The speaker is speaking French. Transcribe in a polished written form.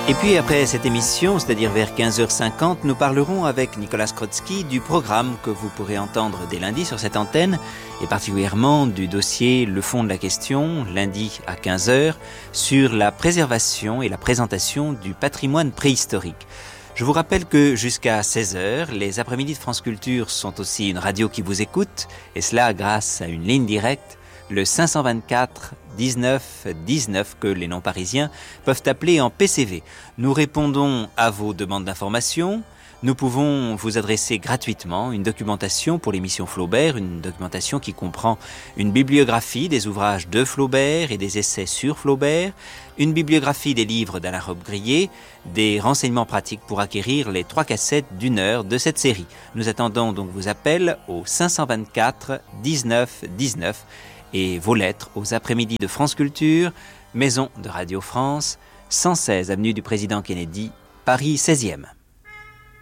Et puis après cette émission, c'est-à-dire vers 15h50, nous parlerons avec Nicolas Skrotsky du programme que vous pourrez entendre dès lundi sur cette antenne, et particulièrement du dossier Le fond de la question, lundi à 15h, sur la préservation et la présentation du patrimoine préhistorique. Je vous rappelle que jusqu'à 16h, les après-midi de France Culture sont aussi une radio qui vous écoute, et cela grâce à une ligne directe, le 524 19 19 que les non-parisiens peuvent appeler en PCV. Nous répondons à vos demandes d'information. Nous pouvons vous adresser gratuitement une documentation pour l'émission Flaubert, une documentation qui comprend une bibliographie des ouvrages de Flaubert et des essais sur Flaubert, une bibliographie des livres d'Alain Robbe-Grillet, des renseignements pratiques pour acquérir les 3 cassettes d'1 heure de cette série. Nous attendons donc vos appels au 524 19 19 et vos lettres aux après-midi de France Culture, Maison de Radio France, 116 avenue du Président Kennedy, Paris 16e.